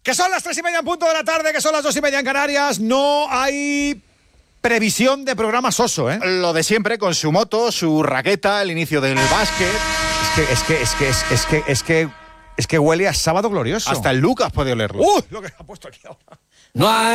Que son las 3:30 en punto de la tarde, que son las 2:30 en Canarias. No hay previsión de programa soso, ¿eh? Lo de siempre, con su moto, su raqueta, el inicio del básquet. Es que huele a sábado glorioso. Hasta el Lucas puede olerlo. Lo que ha puesto aquí ahora. No hay